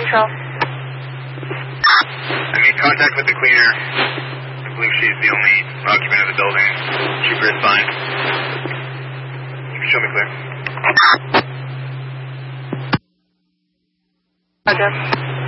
Control. I made contact with the cleaner. I believe she's the only occupant of the building. Trooper is fine. You can show me clear. Roger.